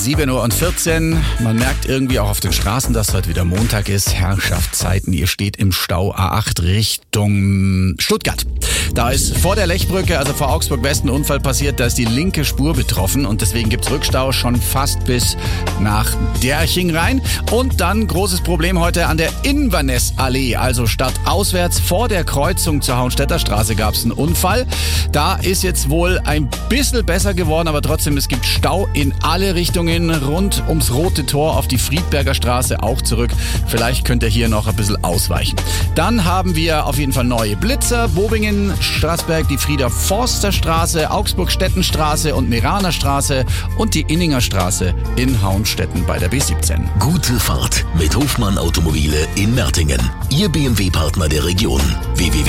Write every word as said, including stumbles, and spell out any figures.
sieben Uhr vierzehn. Man merkt irgendwie auch auf den Straßen, dass heute wieder Montag ist. Herrschaftszeiten. Ihr steht im Stau A acht Richtung Stuttgart. Da ist vor der Lechbrücke, also vor Augsburg West, ein Unfall passiert. Da ist die linke Spur betroffen und deswegen gibt's Rückstau schon fast bis nach Derching rein. Und dann großes Problem heute an der Inverness-Allee, also stadtauswärts vor der Kreuzung zur Hauenstädter Straße gab's einen Unfall. Da ist jetzt wohl ein bisschen besser geworden, aber trotzdem, es gibt Stau in alle Richtungen rund ums Rote Tor auf die Friedberger Straße auch zurück. Vielleicht könnt ihr hier noch ein bisschen ausweichen. Dann haben wir auf jeden Fall neue Blitzer. Bobingen, Straßberg, die Frieder-Forster-Straße, Augsburg-Stettenstraße und Meraner Straße und die Inninger Straße in Hauenstetten bei der B siebzehn. Gute Fahrt mit Hofmann Automobile in Mertingen. Ihr B M W-Partner der Region. w w w